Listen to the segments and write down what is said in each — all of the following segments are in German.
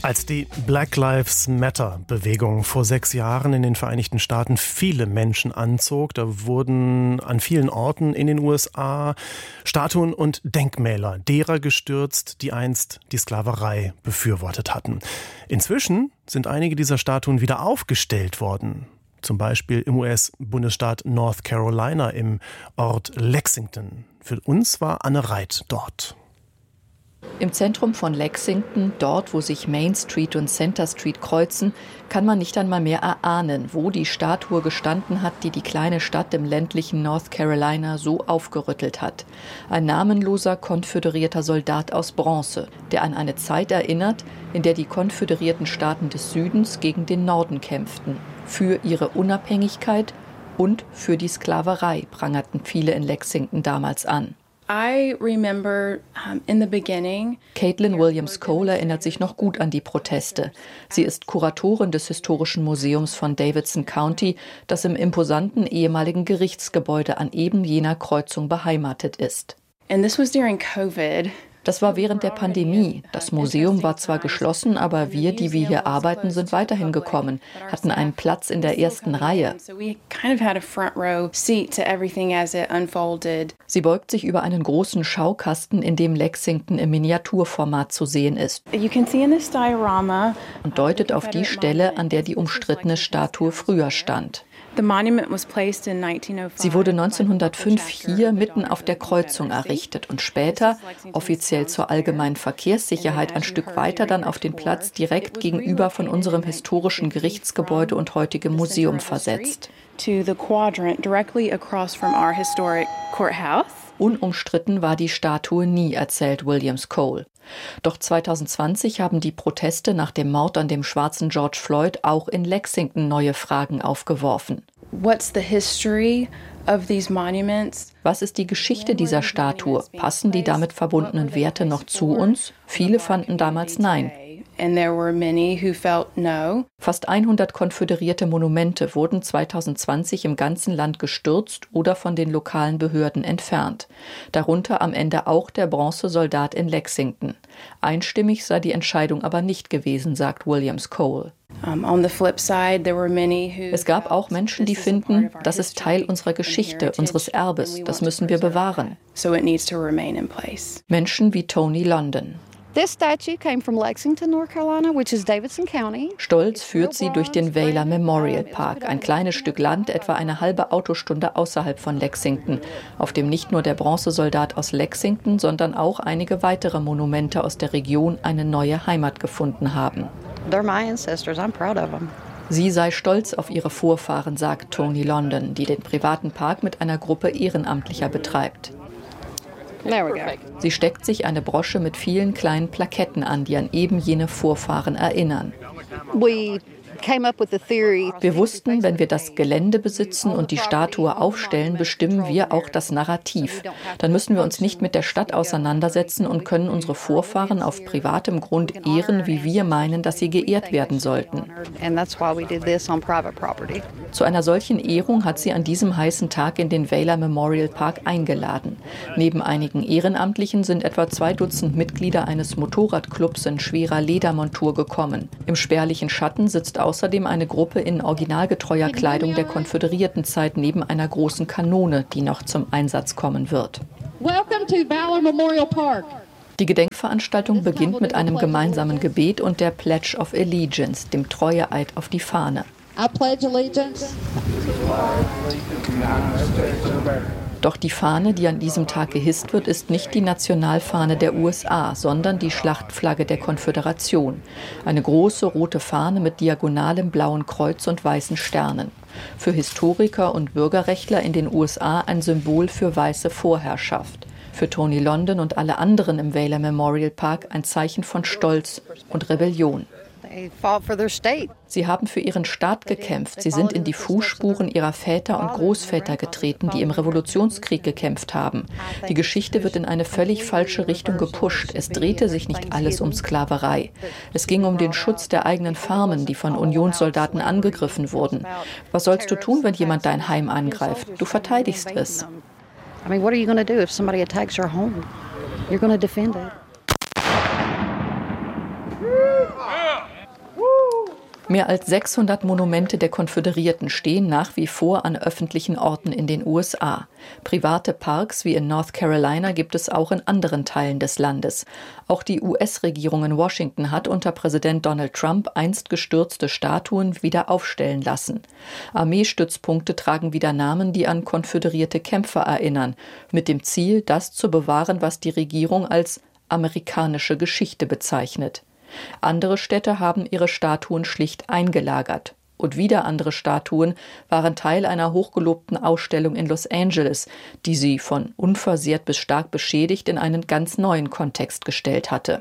Als die Black Lives Matter-Bewegung vor 6 Jahren in den Vereinigten Staaten viele Menschen anzog, da wurden an vielen Orten in den USA Statuen und Denkmäler derer gestürzt, die einst die Sklaverei befürwortet hatten. Inzwischen sind einige dieser Statuen wieder aufgestellt worden. Zum Beispiel im US-Bundesstaat North Carolina im Ort Lexington. Für uns war Anne Reit dort. Im Zentrum von Lexington, dort wo sich Main Street und Center Street kreuzen, kann man nicht einmal mehr erahnen, wo die Statue gestanden hat, die die kleine Stadt im ländlichen North Carolina so aufgerüttelt hat. Ein namenloser konföderierter Soldat aus Bronze, der an eine Zeit erinnert, in der die konföderierten Staaten des Südens gegen den Norden kämpften. Für ihre Unabhängigkeit und für die Sklaverei, prangerten viele in Lexington damals an. Caitlin Williams Cole erinnert sich noch gut an die Proteste. Sie ist Kuratorin des Historischen Museums von Davidson County, das im imposanten ehemaligen Gerichtsgebäude an eben jener Kreuzung beheimatet ist. Das war während der Pandemie. Das Museum war zwar geschlossen, aber wir, die wir hier arbeiten, sind weiterhin gekommen, hatten einen Platz in der ersten Reihe. Sie beugt sich über einen großen Schaukasten, in dem Lexington im Miniaturformat zu sehen ist, und deutet auf die Stelle, an der die umstrittene Statue früher stand. Sie wurde 1905 hier mitten auf der Kreuzung errichtet und später, offiziell zur allgemeinen Verkehrssicherheit, ein Stück weiter dann auf den Platz direkt gegenüber von unserem historischen Gerichtsgebäude und heutigem Museum versetzt. Unumstritten war die Statue nie, erzählt Williams Cole. Doch 2020 haben die Proteste nach dem Mord an dem schwarzen George Floyd auch in Lexington neue Fragen aufgeworfen. Was ist die Geschichte dieser Statue? Passen die damit verbundenen Werte noch zu uns? Viele fanden damals nein. Fast 100 konföderierte Monumente wurden 2020 im ganzen Land gestürzt oder von den lokalen Behörden entfernt. Darunter am Ende auch der Bronzesoldat in Lexington. Einstimmig sei die Entscheidung aber nicht gewesen, sagt Williams Cole. Es gab auch Menschen, die finden, das ist Teil unserer Geschichte, unseres Erbes, das müssen wir bewahren. Menschen wie Tony London. Stolz führt sie durch den Vail Memorial Park, ein kleines Stück Land, etwa eine halbe Autostunde außerhalb von Lexington, auf dem nicht nur der Bronzesoldat aus Lexington, sondern auch einige weitere Monumente aus der Region eine neue Heimat gefunden haben. Sie sei stolz auf ihre Vorfahren, sagt Tony London, die den privaten Park mit einer Gruppe Ehrenamtlicher betreibt. Sie steckt sich eine Brosche mit vielen kleinen Plaketten an, die an eben jene Vorfahren erinnern. Wir wussten, wenn wir das Gelände besitzen und die Statue aufstellen, bestimmen wir auch das Narrativ. Dann müssen wir uns nicht mit der Stadt auseinandersetzen und können unsere Vorfahren auf privatem Grund ehren, wie wir meinen, dass sie geehrt werden sollten. Zu einer solchen Ehrung hat sie an diesem heißen Tag in den Vail Memorial Park eingeladen. Neben einigen Ehrenamtlichen sind etwa 2 Dutzend Mitglieder eines Motorradclubs in schwerer Ledermontur gekommen. Im spärlichen Schatten sitzt außerdem eine Gruppe in originalgetreuer Kleidung der Konföderiertenzeit neben einer großen Kanone, die noch zum Einsatz kommen wird. Die Gedenkveranstaltung beginnt mit einem gemeinsamen Gebet und der Pledge of Allegiance, dem Treueeid auf die Fahne. Doch die Fahne, die an diesem Tag gehisst wird, ist nicht die Nationalfahne der USA, sondern die Schlachtflagge der Konföderation. Eine große rote Fahne mit diagonalem blauen Kreuz und weißen Sternen. Für Historiker und Bürgerrechtler in den USA ein Symbol für weiße Vorherrschaft. Für Tony London und alle anderen im Vail Memorial Park ein Zeichen von Stolz und Rebellion. Sie haben für ihren Staat gekämpft. Sie sind in die Fußspuren ihrer Väter und Großväter getreten, die im Revolutionskrieg gekämpft haben. Die Geschichte wird in eine völlig falsche Richtung gepusht. Es drehte sich nicht alles um Sklaverei. Es ging um den Schutz der eigenen Farmen, die von Unionssoldaten angegriffen wurden. Was sollst du tun, wenn jemand dein Heim angreift? Du verteidigst es. I mean, what are you going to do if somebody attacks your home? You're going to defend it. Mehr als 600 Monumente der Konföderierten stehen nach wie vor an öffentlichen Orten in den USA. Private Parks wie in North Carolina gibt es auch in anderen Teilen des Landes. Auch die US-Regierung in Washington hat unter Präsident Donald Trump einst gestürzte Statuen wieder aufstellen lassen. Armeestützpunkte tragen wieder Namen, die an konföderierte Kämpfer erinnern, mit dem Ziel, das zu bewahren, was die Regierung als amerikanische Geschichte bezeichnet. Andere Städte haben ihre Statuen schlicht eingelagert. Und wieder andere Statuen waren Teil einer hochgelobten Ausstellung in Los Angeles, die sie von unversehrt bis stark beschädigt in einen ganz neuen Kontext gestellt hatte.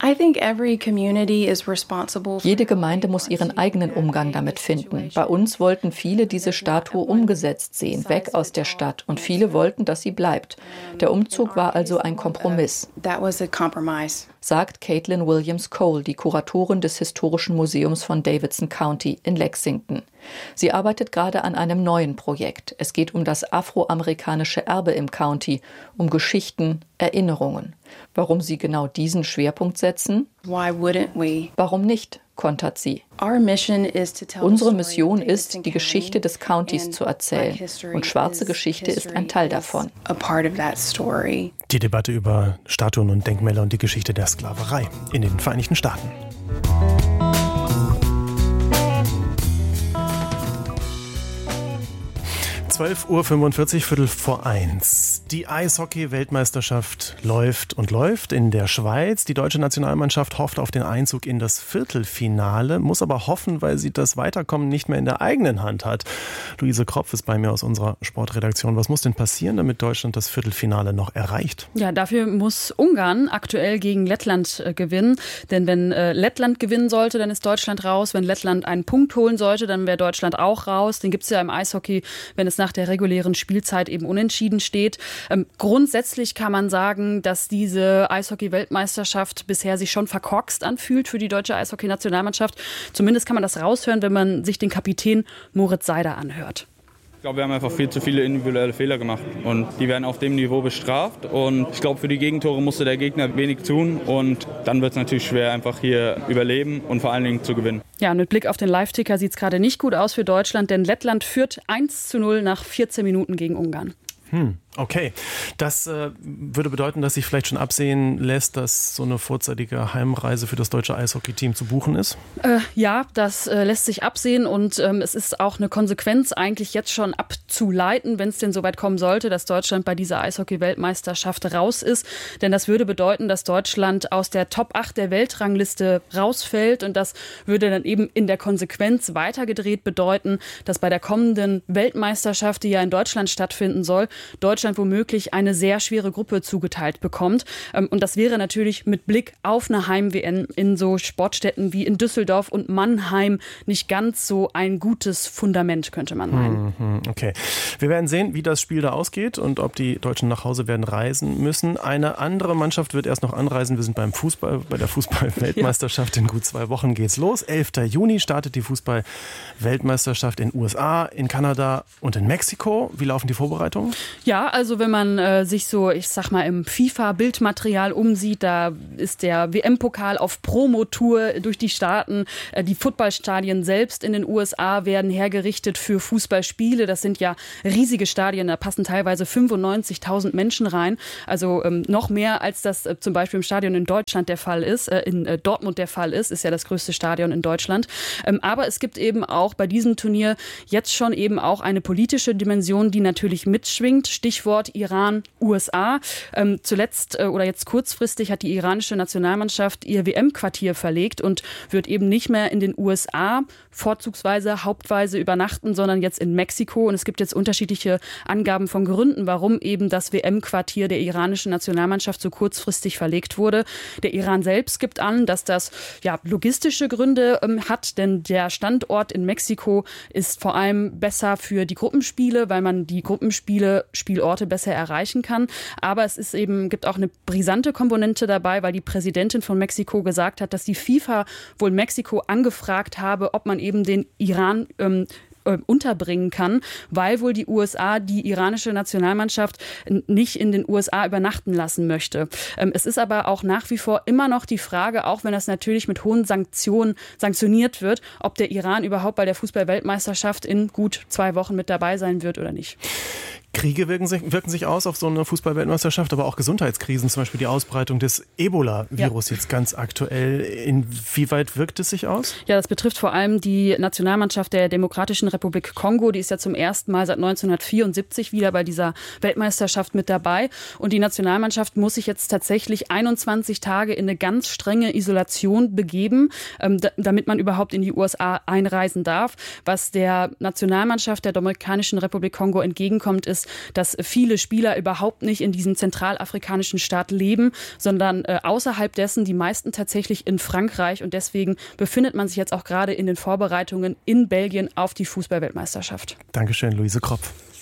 Jede Gemeinde muss ihren eigenen Umgang damit finden. Bei uns wollten viele diese Statue umgesetzt sehen, weg aus der Stadt. Und viele wollten, dass sie bleibt. Der Umzug war also ein Kompromiss, sagt Caitlin Williams Cole, die Kuratorin des Historischen Museums von Davidson County in Lexington. Sie arbeitet gerade an einem neuen Projekt. Es geht um das afroamerikanische Erbe im County, um Geschichten, Erinnerungen. Warum sie genau diesen Schwerpunkt setzen? Warum nicht, kontert sie. Unsere Mission ist, die Geschichte des Countys zu erzählen. Und schwarze Geschichte ist ein Teil davon. Die Debatte über Statuen und Denkmäler und die Geschichte der Sklaverei in den Vereinigten Staaten. 12:45 Uhr, Viertel vor 1. Die Eishockey-Weltmeisterschaft läuft und läuft in der Schweiz. Die deutsche Nationalmannschaft hofft auf den Einzug in das Viertelfinale, muss aber hoffen, weil sie das Weiterkommen nicht mehr in der eigenen Hand hat. Luise Kropf ist bei mir aus unserer Sportredaktion. Was muss denn passieren, damit Deutschland das Viertelfinale noch erreicht? Ja, dafür muss Ungarn aktuell gegen Lettland gewinnen. Denn wenn Lettland gewinnen sollte, dann ist Deutschland raus. Wenn Lettland einen Punkt holen sollte, dann wäre Deutschland auch raus. Den gibt es ja im Eishockey, wenn es nach der regulären Spielzeit eben unentschieden steht. Grundsätzlich kann man sagen, dass diese Eishockey-Weltmeisterschaft bisher sich schon verkorkst anfühlt für die deutsche Eishockey-Nationalmannschaft. Zumindest kann man das raushören, wenn man sich den Kapitän Moritz Seider anhört. Ich glaube, wir haben einfach viel zu viele individuelle Fehler gemacht und die werden auf dem Niveau bestraft und ich glaube, für die Gegentore musste der Gegner wenig tun und dann wird es natürlich schwer, einfach hier überleben und vor allen Dingen zu gewinnen. Ja, mit Blick auf den Live-Ticker sieht es gerade nicht gut aus für Deutschland, denn Lettland führt 1:0 nach 14 Minuten gegen Ungarn. Okay, das würde bedeuten, dass sich vielleicht schon absehen lässt, dass so eine vorzeitige Heimreise für das deutsche Eishockey-Team zu buchen ist? Ja, das lässt sich absehen und es ist auch eine Konsequenz eigentlich jetzt schon abzuleiten, wenn es denn soweit kommen sollte, dass Deutschland bei dieser Eishockey-Weltmeisterschaft raus ist. Denn das würde bedeuten, dass Deutschland aus der Top 8 der Weltrangliste rausfällt und das würde dann eben in der Konsequenz weitergedreht bedeuten, dass bei der kommenden Weltmeisterschaft, die ja in Deutschland stattfinden soll, Deutschland womöglich eine sehr schwere Gruppe zugeteilt bekommt. Und das wäre natürlich mit Blick auf eine Heim-WM in so Sportstätten wie in Düsseldorf und Mannheim nicht ganz so ein gutes Fundament, könnte man meinen. Okay. Wir werden sehen, wie das Spiel da ausgeht und ob die Deutschen nach Hause werden reisen müssen. Eine andere Mannschaft wird erst noch anreisen. Wir sind beim Fußball, bei der Fußball-Weltmeisterschaft. In gut 2 Wochen geht's los. 11. Juni startet die Fußball-Weltmeisterschaft in USA, in Kanada und in Mexiko. Wie laufen die Vorbereitungen? Ja, also wenn man sich so, ich sag mal, im FIFA-Bildmaterial umsieht, da ist der WM-Pokal auf Promotour durch die Staaten. Die Footballstadien selbst in den USA werden hergerichtet für Fußballspiele. Das sind ja riesige Stadien, da passen teilweise 95.000 Menschen rein. Also noch mehr, als das zum Beispiel im Stadion in Deutschland der Fall ist, in Dortmund der Fall ist ja das größte Stadion in Deutschland. Aber es gibt eben auch bei diesem Turnier jetzt schon eben auch eine politische Dimension, die natürlich mitschwingt. Stichwort Iran, USA. Zuletzt oder jetzt kurzfristig hat die iranische Nationalmannschaft ihr WM-Quartier verlegt und wird eben nicht mehr in den USA vorzugsweise, hauptweise übernachten, sondern jetzt in Mexiko. Und es gibt jetzt unterschiedliche Angaben von Gründen, warum eben das WM-Quartier der iranischen Nationalmannschaft so kurzfristig verlegt wurde. Der Iran selbst gibt an, dass das ja logistische Gründe hat, denn der Standort in Mexiko ist vor allem besser für die Gruppenspiele, weil man die Spielorte besser erreichen kann. Aber es ist eben, gibt auch eine brisante Komponente dabei, weil die Präsidentin von Mexiko gesagt hat, dass die FIFA wohl Mexiko angefragt habe, ob man eben den Iran unterbringen kann, weil wohl die USA die iranische Nationalmannschaft nicht in den USA übernachten lassen möchte. Es ist aber auch nach wie vor immer noch die Frage, auch wenn das natürlich mit hohen Sanktionen sanktioniert wird, ob der Iran überhaupt bei der Fußball-Weltmeisterschaft in gut 2 Wochen mit dabei sein wird oder nicht. Kriege wirken sich aus auf so eine Fußball-Weltmeisterschaft, aber auch Gesundheitskrisen, zum Beispiel die Ausbreitung des Ebola-Virus jetzt ganz aktuell. Inwieweit wirkt es sich aus? Ja, das betrifft vor allem die Nationalmannschaft der Demokratischen Republik Kongo. Die ist ja zum ersten Mal seit 1974 wieder bei dieser Weltmeisterschaft mit dabei. Und die Nationalmannschaft muss sich jetzt tatsächlich 21 Tage in eine ganz strenge Isolation begeben, damit man überhaupt in die USA einreisen darf. Was der Nationalmannschaft der Dominikanischen Republik Kongo entgegenkommt, ist, dass viele Spieler überhaupt nicht in diesem zentralafrikanischen Staat leben, sondern außerhalb dessen, die meisten tatsächlich in Frankreich. Und deswegen befindet man sich jetzt auch gerade in den Vorbereitungen in Belgien auf die Fußball-Weltmeisterschaft. Dankeschön, Luise Kropf.